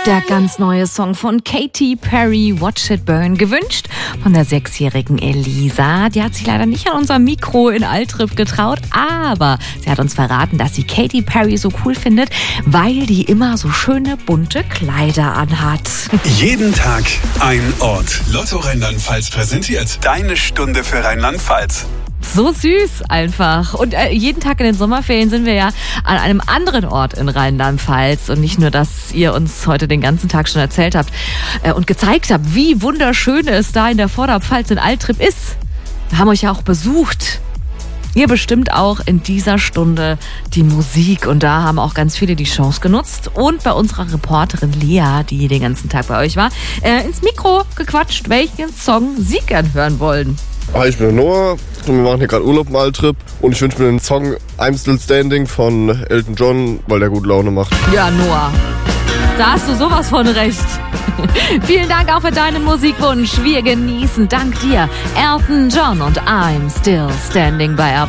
Der ganz neue Song von Katy Perry, Watch It Burn, gewünscht von der 6-jährigen Elisa. Die hat sich leider nicht an unser Mikro in Altrip getraut, aber sie hat uns verraten, dass sie Katy Perry so cool findet, weil die immer so schöne bunte Kleider anhat. Jeden Tag ein Ort. Lotto Rheinland-Pfalz präsentiert deine Stunde für Rheinland-Pfalz. So süß einfach. Und jeden Tag in den Sommerferien sind wir ja an einem anderen Ort in Rheinland-Pfalz. Und nicht nur, dass ihr uns heute den ganzen Tag schon erzählt habt und gezeigt habt, wie wunderschön es da in der Vorderpfalz in Altrip ist. Wir haben euch ja auch besucht. Ihr bestimmt auch in dieser Stunde die Musik. Und da haben auch ganz viele die Chance genutzt. Und bei unserer Reporterin Lea, die den ganzen Tag bei euch war, ins Mikro gequatscht, welchen Song sie gern hören wollen. Hi, ich bin der Noah und wir machen hier gerade Urlaub im Altrip und ich wünsche mir den Song I'm Still Standing von Elton John, weil der gute Laune macht. Ja, Noah, da hast du sowas von recht. Vielen Dank auch für deinen Musikwunsch. Wir genießen dank dir Elton John und I'm Still Standing bei Up